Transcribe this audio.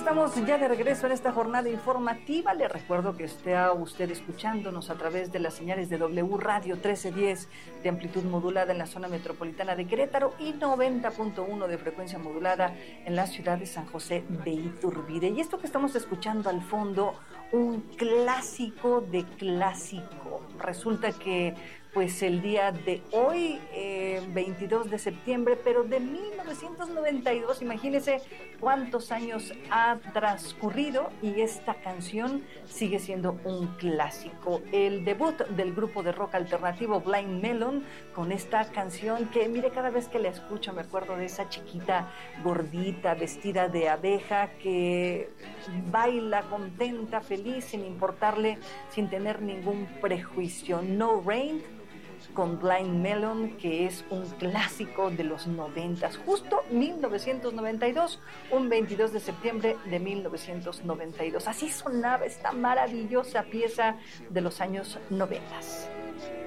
estamos ya de regreso en esta jornada informativa. Le recuerdo que está usted escuchándonos a través de las señales de W Radio 1310 de amplitud modulada en la zona metropolitana de Querétaro y 90.1 de frecuencia modulada en la ciudad de San José de Iturbide. Y esto que estamos escuchando al fondo, un clásico de clásico. Resulta que pues el día de hoy, 22 de septiembre, pero de 1992, imagínense cuántos años ha transcurrido y esta canción sigue siendo un clásico. El debut del grupo de rock alternativo Blind Melon con esta canción que, mire, cada vez que la escucho me acuerdo de esa chiquita gordita vestida de abeja que baila contenta, feliz, sin importarle, sin tener ningún prejuicio. No Rain con Blind Melon, que es un clásico de los 90, justo 1992, un 22 de septiembre de 1992. Así sonaba esta maravillosa pieza de los años 90.